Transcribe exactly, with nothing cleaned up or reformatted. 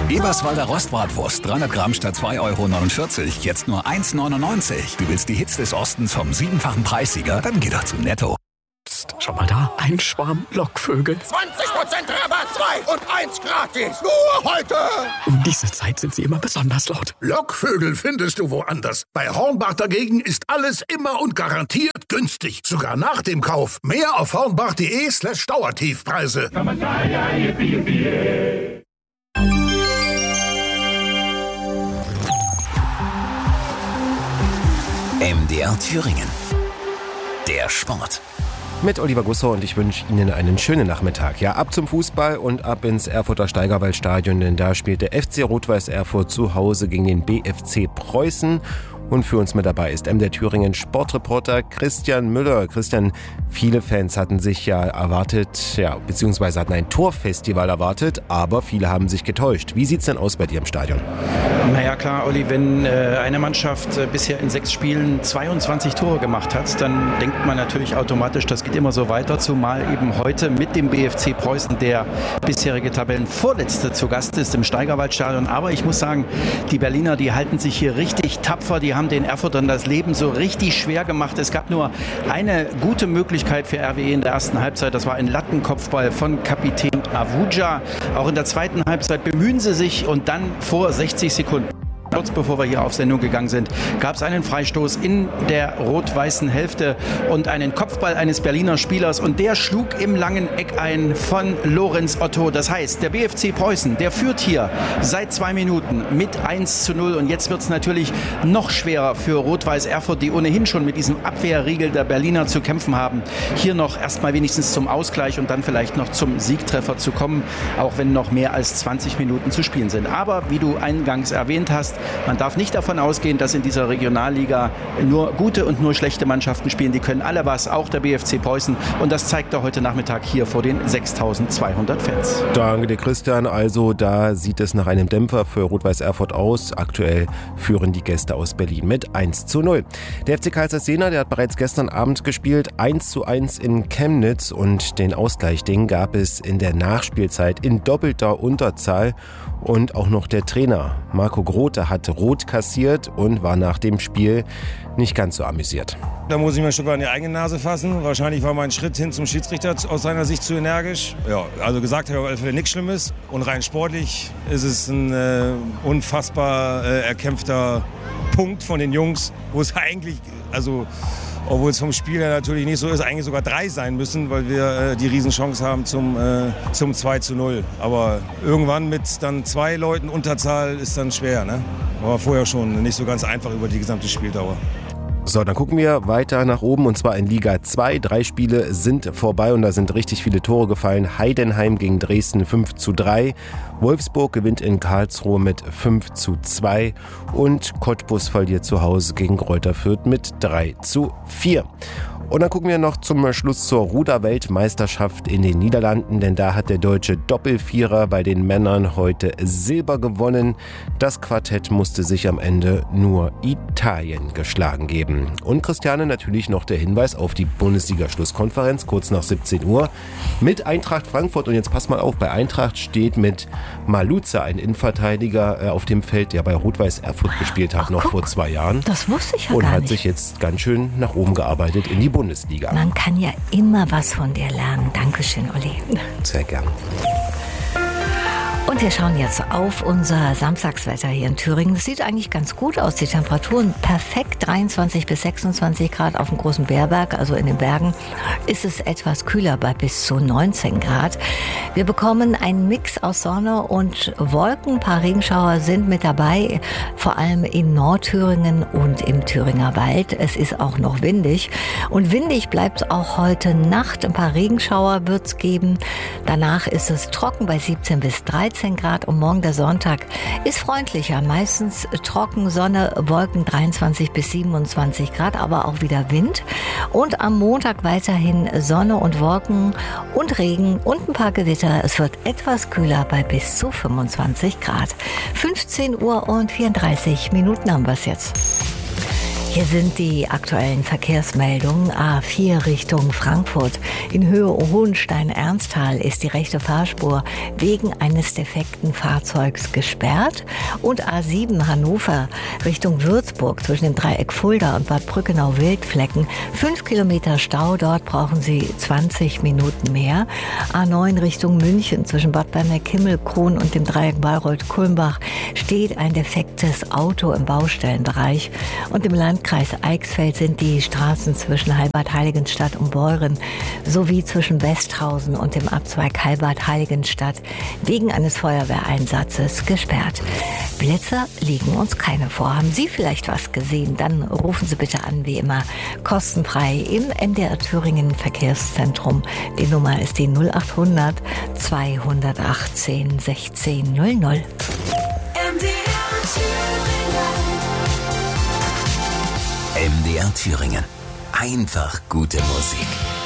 Eberswalder Rostbratwurst, dreihundert Gramm statt zwei Euro neunundvierzig, jetzt nur eins neunundneunzig. Du willst die Hits des Ostens vom siebenfachen Preissieger? Dann geh doch zu Netto. Psst, schau mal da, ein Schwarm Lockvögel. zwanzig Prozent Rabatt, zwei und eins gratis. Nur heute. Um diese Zeit sind sie immer besonders laut. Lockvögel findest du woanders. Bei Hornbach dagegen ist alles immer und garantiert günstig. Sogar nach dem Kauf. Mehr auf hornbach.de slash Dauertiefpreise. M D R Thüringen. Der Sport. Mit Oliver Gussow und ich wünsche Ihnen einen schönen Nachmittag. Ja, ab zum Fußball und ab ins Erfurter Steigerwaldstadion, denn da spielt der F C Rot-Weiß Erfurt zu Hause gegen den B F C Preußen. Und für uns mit dabei ist M D R Thüringen Sportreporter Christian Müller. Christian, viele Fans hatten sich ja erwartet, ja, beziehungsweise hatten ein Torfestival erwartet, aber viele haben sich getäuscht. Wie sieht's denn aus bei dir im Stadion? Naja klar, Olli, wenn äh, eine Mannschaft äh, bisher in sechs Spielen zweiundzwanzig Tore gemacht hat, dann denkt man natürlich automatisch, das geht immer so weiter, zumal eben heute mit dem B F C Preußen der bisherige Tabellenvorletzte zu Gast ist im Steigerwaldstadion. Aber ich muss sagen, die Berliner, die halten sich hier richtig tapfer, die haben den Erfurtern das Leben so richtig schwer gemacht. Es gab nur eine gute Möglichkeit für R W E in der ersten Halbzeit, das war ein Lattenkopfball von Kapitän Avuja. Auch in der zweiten Halbzeit bemühen sie sich und dann vor sechzig Sekunden, kurz bevor wir hier auf Sendung gegangen sind, gab es einen Freistoß in der rot-weißen Hälfte und einen Kopfball eines Berliner Spielers und der schlug im langen Eck ein von Lorenz Otto. Das heißt, der B F C Preußen, der führt hier seit zwei Minuten mit eins zu null und jetzt wird es natürlich noch schwerer für Rot-Weiß Erfurt, die ohnehin schon mit diesem Abwehrriegel der Berliner zu kämpfen haben, hier noch erstmal wenigstens zum Ausgleich und dann vielleicht noch zum Siegtreffer zu kommen, auch wenn noch mehr als zwanzig Minuten zu spielen sind. Aber wie du eingangs erwähnt hast, man darf nicht davon ausgehen, dass in dieser Regionalliga nur gute und nur schlechte Mannschaften spielen. Die können alle was, auch der B F C Preußen. Und das zeigt er heute Nachmittag hier vor den sechstausendzweihundert Fans. Danke dir, Christian. Also da sieht es nach einem Dämpfer für Rot-Weiß Erfurt aus. Aktuell führen die Gäste aus Berlin mit eins zu null. Der F C Kaiserslautern, der hat bereits gestern Abend gespielt. eins zu eins in Chemnitz. Und den Ausgleich, den gab es in der Nachspielzeit in doppelter Unterzahl. Und auch noch der Trainer Marco Grote hat rot kassiert und war nach dem Spiel nicht ganz so amüsiert. Da muss ich mir schon an die eigene Nase fassen. Wahrscheinlich war mein Schritt hin zum Schiedsrichter aus seiner Sicht zu energisch. Ja, also gesagt hat er auf alle Fälle nichts Schlimmes. Und rein sportlich ist es ein äh, unfassbar äh, erkämpfter Punkt von den Jungs, wo es eigentlich, also obwohl es vom Spiel her natürlich nicht so ist, eigentlich sogar drei sein müssen, weil wir äh, die Riesenchance haben zum, äh, zum zwei zu null. Aber irgendwann mit dann zwei Leuten Unterzahl ist dann schwer, ne? War vorher schon nicht so ganz einfach über die gesamte Spieldauer. So, dann gucken wir weiter nach oben und zwar in Liga zwei. Drei Spiele sind vorbei und da sind richtig viele Tore gefallen. Heidenheim gegen Dresden fünf zu drei. Wolfsburg gewinnt in Karlsruhe mit fünf zu zwei und Cottbus verliert zu Hause gegen Greuther Fürth mit drei zu vier. Und dann gucken wir noch zum Schluss zur Ruder-Weltmeisterschaft in den Niederlanden, denn da hat der deutsche Doppelvierer bei den Männern heute Silber gewonnen. Das Quartett musste sich am Ende nur Italien geschlagen geben. Und Christiane, natürlich noch der Hinweis auf die Bundesliga-Schlusskonferenz, kurz nach siebzehn Uhr, mit Eintracht Frankfurt. Und jetzt pass mal auf, bei Eintracht steht mit Maluza ein Innenverteidiger auf dem Feld, der bei Rot-Weiß Erfurt gespielt hat, Ach, noch guck, vor zwei Jahren. Das wusste ich ja und gar hat nicht. sich jetzt ganz schön nach oben gearbeitet in die Bundesliga. Man kann ja immer was von dir lernen. Dankeschön, Olli. Sehr gern. Und wir schauen jetzt auf unser Samstagswetter hier in Thüringen. Es sieht eigentlich ganz gut aus. Die Temperaturen perfekt, dreiundzwanzig bis sechsundzwanzig Grad auf dem Großen Bärberg, also in den Bergen. Ist es etwas kühler bei bis zu neunzehn Grad. Wir bekommen einen Mix aus Sonne und Wolken. Ein paar Regenschauer sind mit dabei, vor allem in Nordthüringen und im Thüringer Wald. Es ist auch noch windig. Und windig bleibt es auch heute Nacht. Ein paar Regenschauer wird es geben. Danach ist es trocken bei siebzehn bis dreizehn Grad und morgen der Sonntag ist freundlicher. Meistens trocken, Sonne, Wolken dreiundzwanzig bis siebenundzwanzig Grad, aber auch wieder Wind. Und am Montag weiterhin Sonne und Wolken und Regen und ein paar Gewitter. Es wird etwas kühler bei bis zu fünfundzwanzig Grad. fünfzehn Uhr und vierunddreißig Minuten haben wir es jetzt. Hier sind die aktuellen Verkehrsmeldungen. A vier Richtung Frankfurt. In Höhe Hohenstein-Ernsthal ist die rechte Fahrspur wegen eines defekten Fahrzeugs gesperrt. Und A sieben Hannover Richtung Würzburg zwischen dem Dreieck Fulda und Bad Brückenau-Wildflecken. Fünf Kilometer Stau, dort brauchen Sie zwanzig Minuten mehr. A neun Richtung München zwischen Bad Berneck-Himmelkron und dem Dreieck Bayreuth-Kulmbach steht ein defektes Auto im Baustellenbereich. Und im Landkreis Eichsfeld sind die Straßen zwischen Heilbad-Heiligenstadt und Beuren sowie zwischen Westhausen und dem Abzweig Heilbad-Heiligenstadt wegen eines Feuerwehreinsatzes gesperrt. Blitzer liegen uns keine vor. Haben Sie vielleicht was gesehen? Dann rufen Sie bitte an, wie immer, kostenfrei im M D R Thüringen Verkehrszentrum. Die Nummer ist die null acht hundert zweihundertachtzehn sechzehn null null. M D R Thüringen. M D R Thüringen. Einfach gute Musik.